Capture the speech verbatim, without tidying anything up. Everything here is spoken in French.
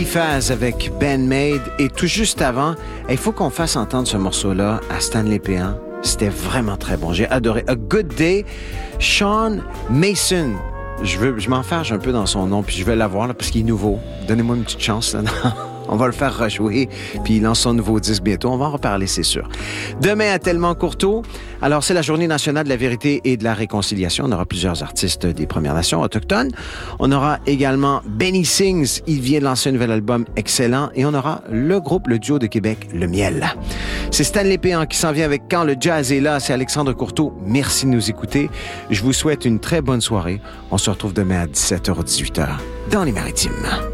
Faz avec Bandmade. Et tout juste avant, il faut qu'on fasse entendre ce morceau-là à Stanley Péan. C'était vraiment très bon. J'ai adoré. A Good Day, Sean Mason. Je veux, je m'en fâche un peu dans son nom, puis je vais l'avoir là, parce qu'il est nouveau. Donnez-moi une petite chance. Là. On va le faire rejouer, puis il lance son nouveau disque bientôt. On va en reparler, c'est sûr. Demain, à Tellement Courteau, alors c'est la Journée nationale de la vérité et de la réconciliation. On aura plusieurs artistes des Premières Nations autochtones. On aura également Benny Sings. Il vient de lancer un nouvel album excellent. Et on aura le groupe, le duo de Québec, Le Miel. C'est Stanley Péan qui s'en vient avec Quand le jazz est là. C'est Alexandre Courteau. Merci de nous écouter. Je vous souhaite une très bonne soirée. On se retrouve demain à dix-sept heures dix-huit heures dans les Maritimes.